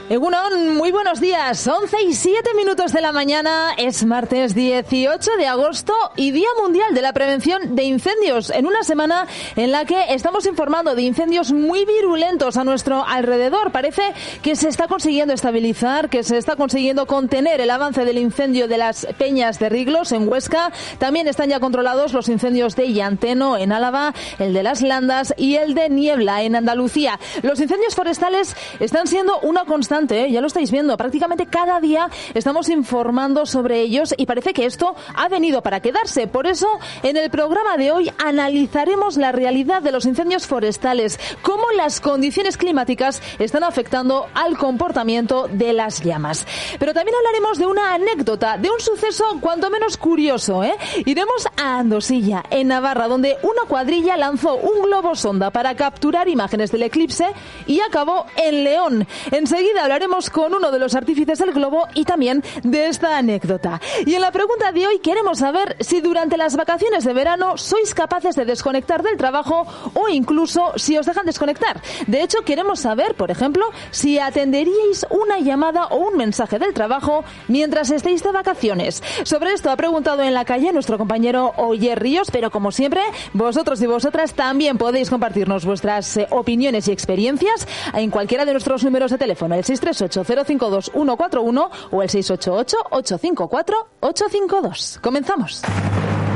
Egunon, muy buenos días. 11:07 de la mañana, es martes 18 de agosto y Día Mundial de la Prevención de Incendios, en una semana en la que estamos informando de incendios muy virulentos a nuestro alrededor. Parece que se está consiguiendo estabilizar, que se está consiguiendo contener el avance del incendio de las Peñas de Riglos en Huesca. También están ya controlados los incendios de Llanteno en Álava, el de Las Landas y el de Niebla en Andalucía. Los incendios forestales están siendo una constante. Ya lo estáis viendo, prácticamente cada día estamos informando sobre ellos y parece que esto ha venido para quedarse. Por eso, en el programa de hoy analizaremos la realidad de los incendios forestales, cómo las condiciones climáticas están afectando al comportamiento de las llamas. Pero también hablaremos de una anécdota, de un suceso cuanto menos curioso, Iremos a Andosilla, en Navarra, donde una cuadrilla lanzó un globo sonda para capturar imágenes del eclipse y acabó en León. Enseguida hablaremos con uno de los artífices del globo y también de esta anécdota. Y en la pregunta de hoy queremos saber si durante las vacaciones de verano sois capaces de desconectar del trabajo o incluso si os dejan desconectar. De hecho, queremos saber, por ejemplo, si atenderíais una llamada o un mensaje del trabajo mientras estéis de vacaciones. Sobre esto ha preguntado en la calle nuestro compañero Oyer Ríos, pero como siempre, vosotros y vosotras también podéis compartirnos vuestras opiniones y experiencias en cualquiera de nuestros números de teléfono, el 638-052-141 o el 688-854-852. Comenzamos.